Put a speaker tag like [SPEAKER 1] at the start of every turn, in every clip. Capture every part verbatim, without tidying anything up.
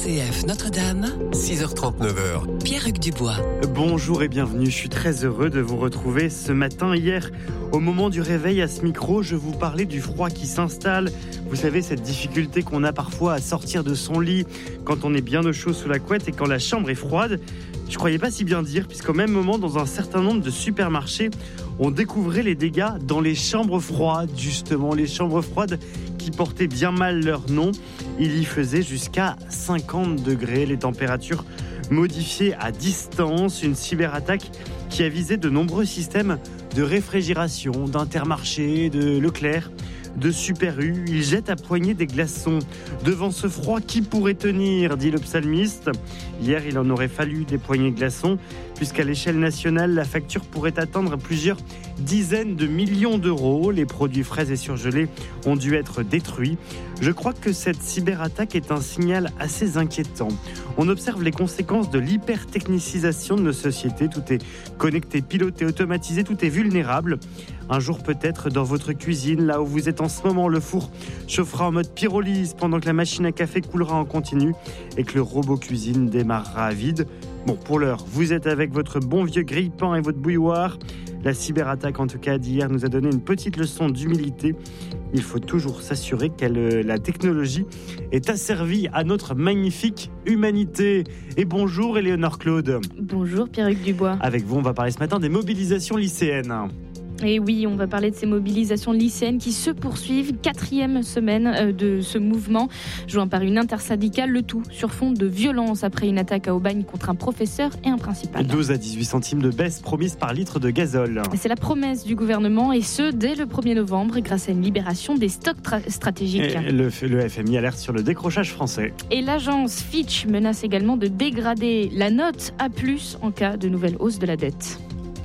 [SPEAKER 1] C F Notre-Dame, six heures trente, neuf heures. Pierre-Hugues Dubois.
[SPEAKER 2] Bonjour et bienvenue, je suis très heureux de vous retrouver ce matin. Hier, au moment du réveil à ce micro, je vous parlais du froid qui s'installe. Vous savez, cette difficulté qu'on a parfois à sortir de son lit quand on est bien au chaud sous la couette et quand la chambre est froide. Je croyais pas si bien dire, puisqu'au même moment, dans un certain nombre de supermarchés, on découvrait les dégâts dans les chambres froides, justement, les chambres froides qui portaient bien mal leur nom. Il y faisait jusqu'à cinquante degrés, les températures modifiées à distance, une cyberattaque qui a visé de nombreux systèmes de réfrigération, d'Intermarché, de Leclerc, de Super U. Il jette à poignée des glaçons. Devant ce froid, qui pourrait tenir, dit le psalmiste. Hier, il en aurait fallu des poignées de glaçons, puisqu'à l'échelle nationale, la facture pourrait atteindre plusieurs dizaines de millions d'euros. Les produits frais et surgelés ont dû être détruits. Je crois que cette cyberattaque est un signal assez inquiétant. On observe les conséquences de l'hypertechnicisation de nos sociétés. Tout est connecté, piloté, automatisé, tout est vulnérable. Un jour peut-être dans votre cuisine, là où vous êtes en ce moment, le four chauffera en mode pyrolyse pendant que la machine à café coulera en continu et que le robot cuisine démarrera à vide. Bon, pour l'heure, vous êtes avec votre bon vieux grille-pain et votre bouilloire. La cyberattaque, en tout cas d'hier, nous a donné une petite leçon d'humilité. Il faut toujours s'assurer que la technologie est asservie à notre magnifique humanité. Et bonjour Éléonore Claude.
[SPEAKER 3] Bonjour Pierre-Hugues Dubois.
[SPEAKER 2] Avec vous, on va parler ce matin des mobilisations lycéennes.
[SPEAKER 3] Et oui, on va parler de ces mobilisations lycéennes qui se poursuivent. Quatrième semaine de ce mouvement, joint par une intersyndicale, le tout sur fond de violence après une attaque à Aubagne contre un professeur et un principal.
[SPEAKER 2] douze à dix-huit centimes de baisse promise par litre de gazole.
[SPEAKER 3] C'est la promesse du gouvernement et ce, dès le premier novembre, grâce à une libération des stocks tra- stratégiques.
[SPEAKER 2] Et le, le F M I alerte sur le décrochage français.
[SPEAKER 3] Et l'agence Fitch menace également de dégrader la note A plus, en cas de nouvelle hausse de la dette.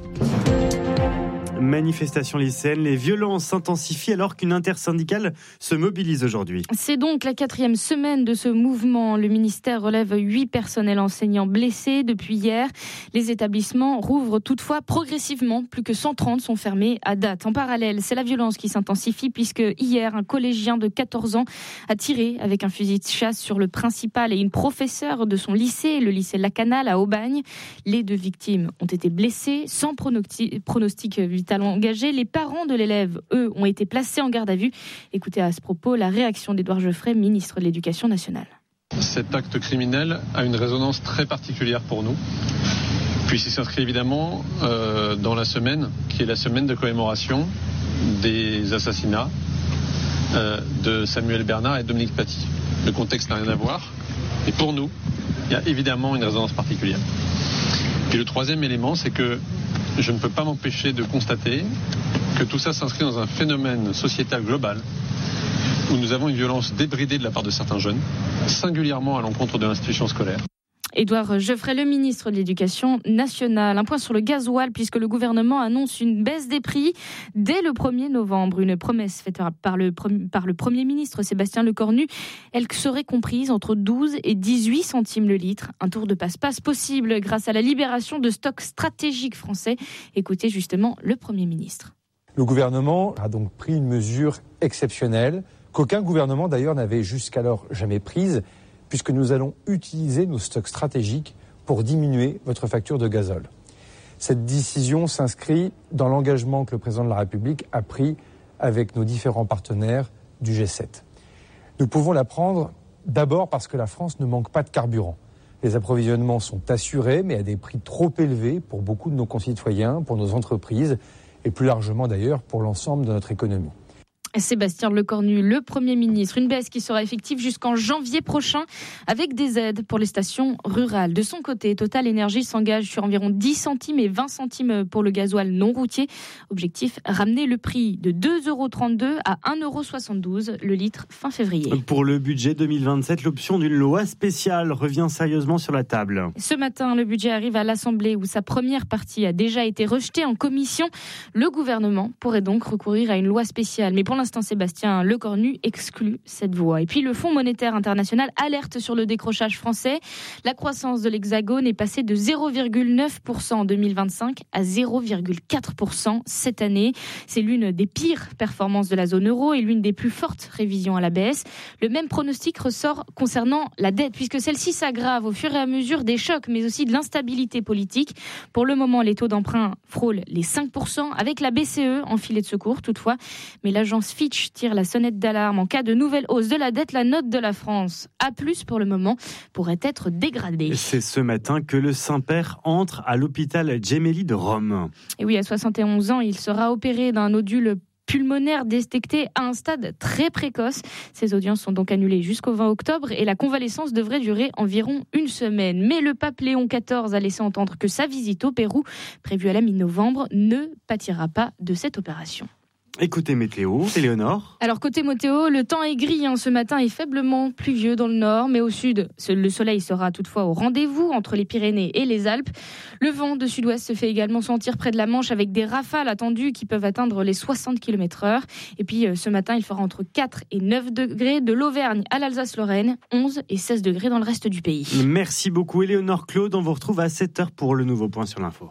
[SPEAKER 2] Manifestation lycéenne, les violences s'intensifient alors qu'une intersyndicale se mobilise aujourd'hui.
[SPEAKER 3] C'est donc la quatrième semaine de ce mouvement. Le ministère relève huit personnels enseignants blessés depuis hier. Les établissements rouvrent toutefois progressivement. Plus que cent trente sont fermés à date. En parallèle, c'est la violence qui s'intensifie puisque hier, un collégien de quatorze ans a tiré avec un fusil de chasse sur le principal et une professeure de son lycée, le lycée Lacanal à Aubagne. Les deux victimes ont été blessées sans pronostic vital engagé. Les parents de l'élève, eux, ont été placés en garde à vue. Écoutez à ce propos la réaction d'Édouard Geoffrey, ministre de l'Éducation nationale.
[SPEAKER 4] Cet acte criminel a une résonance très particulière pour nous, puisqu'il s'inscrit évidemment euh, dans la semaine, qui est la semaine de commémoration des assassinats euh, de Samuel Bernard et Dominique Paty. Le contexte n'a rien à voir, et pour nous, il y a évidemment une résonance particulière. Et le troisième élément, c'est que je ne peux pas m'empêcher de constater que tout ça s'inscrit dans un phénomène sociétal global où nous avons une violence débridée de la part de certains jeunes, singulièrement à l'encontre de l'institution scolaire.
[SPEAKER 3] Édouard Geoffrey, le ministre de l'Éducation nationale. Un point sur le gasoil, puisque le gouvernement annonce une baisse des prix dès le premier novembre. Une promesse faite par le, par le Premier ministre Sébastien Lecornu. Elle serait comprise entre douze et dix-huit centimes le litre. Un tour de passe-passe possible grâce à la libération de stocks stratégiques français. Écoutez justement le Premier ministre.
[SPEAKER 5] Le gouvernement a donc pris une mesure exceptionnelle, qu'aucun gouvernement d'ailleurs n'avait jusqu'alors jamais prise, puisque nous allons utiliser nos stocks stratégiques pour diminuer votre facture de gazole. Cette décision s'inscrit dans l'engagement que le président de la République a pris avec nos différents partenaires du G sept. Nous pouvons la prendre d'abord parce que la France ne manque pas de carburant. Les approvisionnements sont assurés, mais à des prix trop élevés pour beaucoup de nos concitoyens, pour nos entreprises et plus largement d'ailleurs pour l'ensemble de notre économie.
[SPEAKER 3] Sébastien Lecornu, le Premier ministre. Une baisse qui sera effective jusqu'en janvier prochain avec des aides pour les stations rurales. De son côté, Total Énergie s'engage sur environ dix centimes et vingt centimes pour le gasoil non routier. Objectif, ramener le prix de deux euros trente-deux à un euro soixante-douze le litre fin février.
[SPEAKER 2] Pour le budget deux mille vingt-sept, l'option d'une loi spéciale revient sérieusement sur la table.
[SPEAKER 3] Ce matin, le budget arrive à l'Assemblée où sa première partie a déjà été rejetée en commission. Le gouvernement pourrait donc recourir à une loi spéciale. Mais pour l'instant, Sébastien Lecornu exclut cette voie. Et puis le Fonds monétaire international alerte sur le décrochage français. La croissance de l'Hexagone est passée de zéro virgule neuf pour cent en deux mille vingt-cinq à zéro virgule quatre pour cent cette année. C'est l'une des pires performances de la zone euro et l'une des plus fortes révisions à la baisse. Le même pronostic ressort concernant la dette, puisque celle-ci s'aggrave au fur et à mesure des chocs, mais aussi de l'instabilité politique. Pour le moment, les taux d'emprunt frôlent les cinq pour cent, avec la B C E en filet de secours toutefois. Mais l'agence Fitch tire la sonnette d'alarme. En cas de nouvelle hausse de la dette, la note de la France, A plus pour le moment, pourrait être dégradée.
[SPEAKER 2] C'est ce matin que le Saint-Père entre à l'hôpital Gemelli de Rome.
[SPEAKER 3] Et oui, à soixante et onze ans, il sera opéré d'un nodule pulmonaire détecté à un stade très précoce. Ces audiences sont donc annulées jusqu'au vingt octobre et la convalescence devrait durer environ une semaine. Mais le pape Léon quatorze a laissé entendre que sa visite au Pérou, prévue à la mi-novembre, ne pâtira pas de cette opération.
[SPEAKER 2] Écoutez météo, Éléonore.
[SPEAKER 3] Alors côté météo, le temps est gris hein, ce matin et faiblement pluvieux dans le nord, mais au sud, le soleil sera toutefois au rendez-vous entre les Pyrénées et les Alpes. Le vent de sud-ouest se fait également sentir près de la Manche avec des rafales attendues qui peuvent atteindre les soixante kilomètres heure. Et puis ce matin, il fera entre quatre et neuf degrés de l'Auvergne à l'Alsace-Lorraine, onze et seize degrés dans le reste du pays.
[SPEAKER 2] Merci beaucoup Éléonore Claude, on vous retrouve à sept heures pour le nouveau point sur l'info.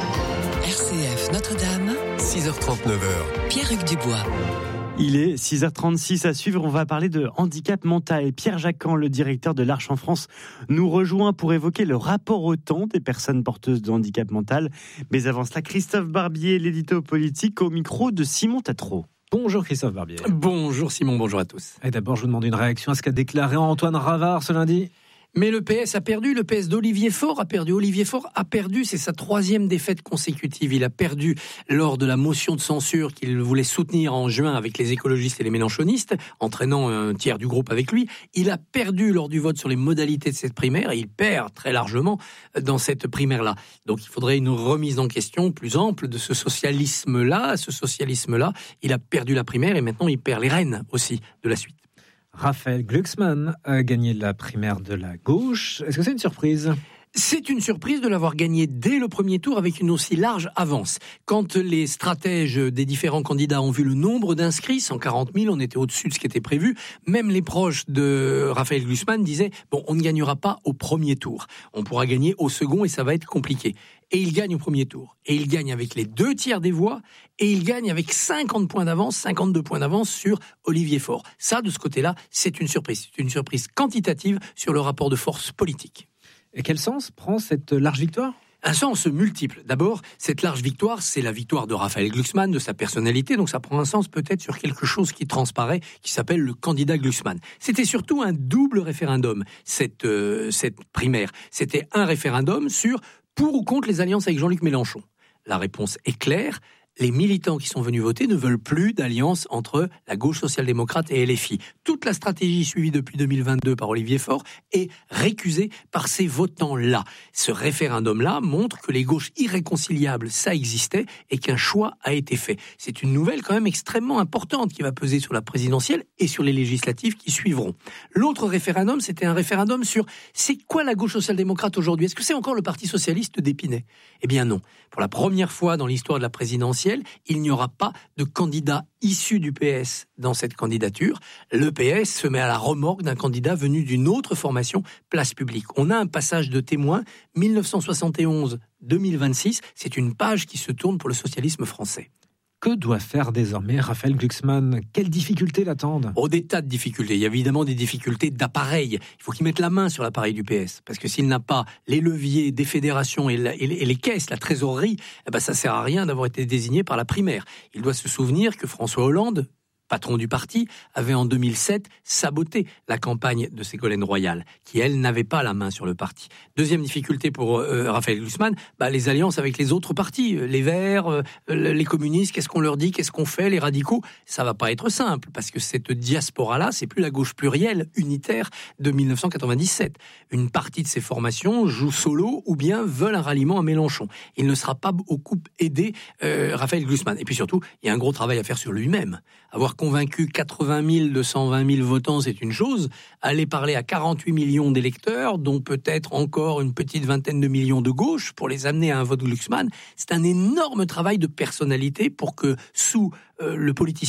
[SPEAKER 1] R C F Notre-Dame, six heures trente-neuf. Pierre-Hugues Dubois.
[SPEAKER 2] Il est six heures trente-six à suivre, on va parler de handicap mental. Pierre Jacquan, le directeur de l'Arche en France, nous rejoint pour évoquer le rapport au temps des personnes porteuses de handicap mental. Mais avant cela, Christophe Barbier, l'édito politique, au micro de Simon Tatro.
[SPEAKER 6] Bonjour Christophe Barbier.
[SPEAKER 7] Bonjour Simon, bonjour à tous.
[SPEAKER 6] Et d'abord, je vous demande une réaction à ce qu'a déclaré Antoine Ravard ce lundi.
[SPEAKER 7] Mais le P S a perdu, le P S d'Olivier Faure a perdu. Olivier Faure a perdu, c'est sa troisième défaite consécutive. Il a perdu lors de la motion de censure qu'il voulait soutenir en juin avec les écologistes et les mélenchonistes, entraînant un tiers du groupe avec lui. Il a perdu lors du vote sur les modalités de cette primaire et il perd très largement dans cette primaire-là. Donc il faudrait une remise en question plus ample de ce socialisme-là. Ce socialisme-là, il a perdu la primaire et maintenant il perd les rênes aussi de la suite.
[SPEAKER 6] Raphaël Glucksmann a gagné la primaire de la gauche. Est-ce que c'est une surprise ?
[SPEAKER 7] C'est une surprise de l'avoir gagné dès le premier tour avec une aussi large avance. Quand les stratèges des différents candidats ont vu le nombre d'inscrits, cent quarante mille, on était au-dessus de ce qui était prévu, même les proches de Raphaël Glucksmann disaient « bon, on ne gagnera pas au premier tour, on pourra gagner au second et ça va être compliqué ». Et il gagne au premier tour. Et il gagne avec les deux tiers des voix. Et il gagne avec cinquante points d'avance, cinquante-deux points d'avance sur Olivier Faure. Ça, de ce côté-là, c'est une surprise. C'est une surprise quantitative sur le rapport de force politique.
[SPEAKER 6] Et quel sens prend cette large victoire ?
[SPEAKER 7] Un sens multiple. D'abord, cette large victoire, c'est la victoire de Raphaël Glucksmann, de sa personnalité, donc ça prend un sens peut-être sur quelque chose qui transparaît, qui s'appelle le candidat Glucksmann. C'était surtout un double référendum, cette, euh, cette primaire. C'était un référendum sur pour ou contre les alliances avec Jean-Luc Mélenchon. La réponse est claire. Les militants qui sont venus voter ne veulent plus d'alliance entre la gauche social-démocrate et L F I. Toute la stratégie suivie depuis deux mille vingt-deux par Olivier Faure est récusée par ces votants-là. Ce référendum-là montre que les gauches irréconciliables, ça existait et qu'un choix a été fait. C'est une nouvelle quand même extrêmement importante qui va peser sur la présidentielle et sur les législatives qui suivront. L'autre référendum, c'était un référendum sur c'est quoi la gauche social-démocrate aujourd'hui ? Est-ce que c'est encore le Parti socialiste d'Épinay ? Eh bien non. Pour la première fois dans l'histoire de la présidentielle, il n'y aura pas de candidat issu du P S dans cette candidature. Le P S se met à la remorque d'un candidat venu d'une autre formation, Place Publique. On a un passage de témoin, dix-neuf cent soixante et onze à deux mille vingt-six. C'est une page qui se tourne pour le socialisme français.
[SPEAKER 6] Que doit faire désormais Raphaël Glucksmann ? Quelles difficultés l'attendent ?
[SPEAKER 7] Oh, des tas de difficultés. Il y a évidemment des difficultés d'appareil. Il faut qu'il mette la main sur l'appareil du P S. Parce que s'il n'a pas les leviers des fédérations et, la, et, les, et les caisses, la trésorerie, eh ben ça ne sert à rien d'avoir été désigné par la primaire. Il doit se souvenir que François Hollande, patron du parti, avait en deux mille sept saboté la campagne de Ségolène Royal, qui, elle, n'avait pas la main sur le parti. Deuxième difficulté pour euh, Raphaël Glucksmann, bah, les alliances avec les autres partis, les Verts, euh, les communistes, qu'est-ce qu'on leur dit, qu'est-ce qu'on fait, les radicaux, ça va pas être simple, parce que cette diaspora-là, c'est plus la gauche plurielle, unitaire de dix-neuf cent quatre-vingt-dix-sept. Une partie de ces formations joue solo ou bien veulent un ralliement à Mélenchon. Il ne sera pas beaucoup aidé, euh, Raphaël Glucksmann. Et puis surtout, il y a un gros travail à faire sur lui-même. Avoir convaincu quatre-vingt mille de cent vingt mille votants, c'est une chose. Aller parler à quarante-huit millions d'électeurs, dont peut-être encore une petite vingtaine de millions de gauche, pour les amener à un vote Glucksmann, c'est un énorme travail de personnalité pour que, sous euh, le politicien,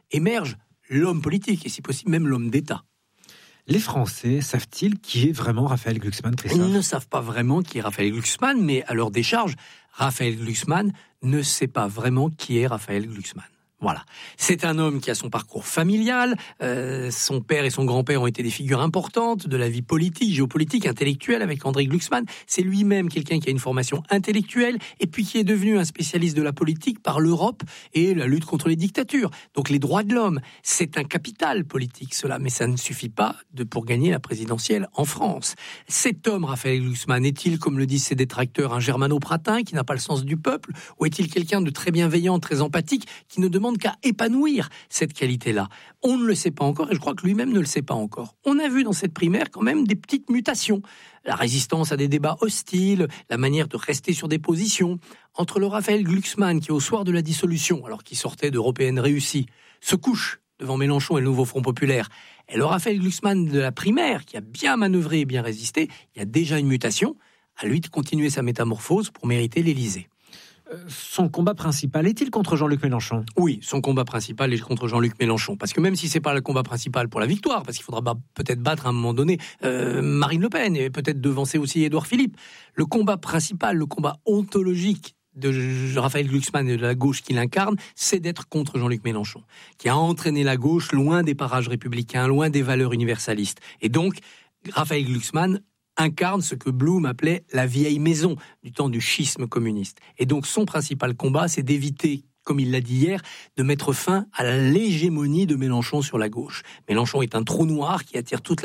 [SPEAKER 7] émerge l'homme politique, et si possible même l'homme d'État.
[SPEAKER 6] Les Français savent-ils qui est vraiment Raphaël Glucksmann, Christophe ?
[SPEAKER 7] Ils ne savent pas vraiment qui est Raphaël Glucksmann, mais à leur décharge, Raphaël Glucksmann ne sait pas vraiment qui est Raphaël Glucksmann. Voilà. C'est un homme qui a son parcours familial. Euh, son père et son grand-père ont été des figures importantes de la vie politique, géopolitique, intellectuelle avec André Glucksmann. C'est lui-même quelqu'un qui a une formation intellectuelle et puis qui est devenu un spécialiste de la politique par l'Europe et la lutte contre les dictatures. Donc les droits de l'homme, c'est un capital politique cela, mais ça ne suffit pas de, pour gagner la présidentielle en France. Cet homme, Raphaël Glucksmann, est-il, comme le disent ses détracteurs, un germano-pratin qui n'a pas le sens du peuple, ou est-il quelqu'un de très bienveillant, très empathique, qui ne demande qu'à épanouir cette qualité-là? On ne le sait pas encore, et je crois que lui-même ne le sait pas encore. On a vu dans cette primaire quand même des petites mutations. La résistance à des débats hostiles, la manière de rester sur des positions. Entre le Raphaël Glucksmann, qui au soir de la dissolution, alors qu'il sortait d'Européenne réussie, se couche devant Mélenchon et le Nouveau Front Populaire, et le Raphaël Glucksmann de la primaire, qui a bien manœuvré et bien résisté, il y a déjà une mutation. À lui de continuer sa métamorphose pour mériter l'Élysée.
[SPEAKER 6] Son combat principal est-il contre Jean-Luc Mélenchon ?
[SPEAKER 7] Oui, son combat principal est contre Jean-Luc Mélenchon. Parce que même si c'est pas le combat principal pour la victoire, parce qu'il faudra bah, peut-être battre à un moment donné euh, Marine Le Pen et peut-être devancer aussi Édouard Philippe, le combat principal, le combat ontologique de Raphaël Glucksmann et de la gauche qu'il incarne, c'est d'être contre Jean-Luc Mélenchon, qui a entraîné la gauche loin des parages républicains, loin des valeurs universalistes. Et donc, Raphaël Glucksmann incarne ce que Blum appelait la vieille maison du temps du schisme communiste. Et donc son principal combat, c'est d'éviter, comme il l'a dit hier, de mettre fin à l'hégémonie de Mélenchon sur la gauche. Mélenchon est un trou noir qui attire toute la